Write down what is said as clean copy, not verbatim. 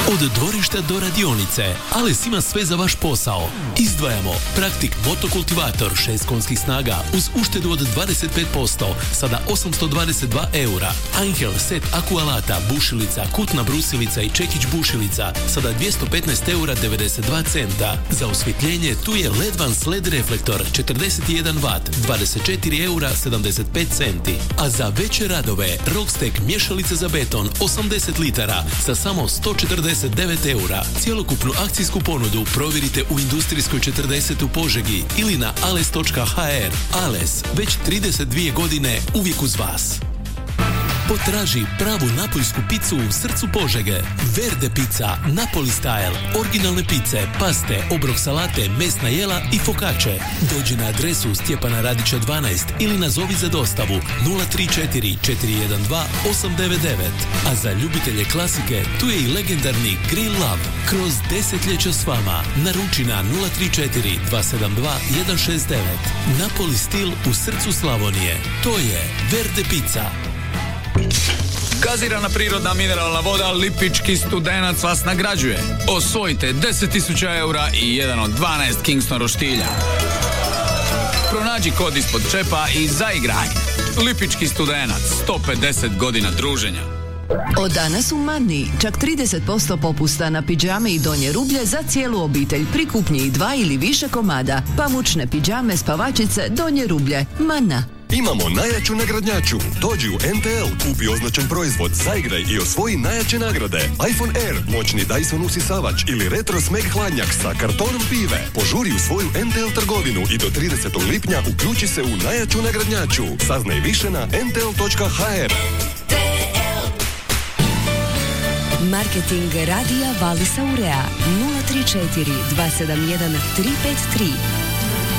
Od dvorišta do radionice, Ales ima sve za vaš posao. Izdvajamo Praktik motokultivator 6 konskih snaga uz uštedu od 25%, sada 822 eura. Angel set akualata, bušilica, kutna brusilica i čekić bušilica, sada 215 eura 92 centa. Za osvjetljenje tu je LED-Vans LED reflektor 41 W, 24 eura 75 centi. A za veće radove, Rockstack mješalice za beton 80 litara sa samo 149 eura. Cjelokupnu akcijsku ponudu provjerite u Industrijskoj 40 u Požegi ili na ales.hr. Ales, već 32 godine uvijek uz vas. Potraži pravu napoljsku picu u srcu Požege. Verde pizza, Napoli style, originalne pice, paste, obrok salate, mesna jela i fokače. Dođi na adresu Stjepana Radića 12 ili nazovi za dostavu 034 412 899. A za ljubitelje klasike tu je i legendarni Grill Love. Kroz desetljeća s vama. Naruči na 034 272 169. Napoli stil u srcu Slavonije. To je Verde pizza. Gazirana prirodna mineralna voda Lipički Studenac vas nagrađuje. Osvojite 10.000 eura i jedan od 12 Kingston roštilja. Pronađi kod ispod čepa i zaigraj. Lipički Studenac, 150 godina druženja. Od danas u Manni čak 30% popusta na pidžame i donje rublje za cijelu obitelj pri kupnji 2 ili više komada. Pamučne pidžame, spavačice, donje rublje. Manna. Imamo najjaču nagradnjaču. Dođi u NTL, kupi označen proizvod, zaigraj i osvoji najjače nagrade. iPhone Air, moćni Dyson usisavač ili retro smeg hladnjak sa kartonom pive. Požuri u svoju NTL trgovinu i do 30. lipnja uključi se u najjaču nagradnjaču. Saznaj više na ntl.hr. Marketing radija Valisa Urea 034 271 353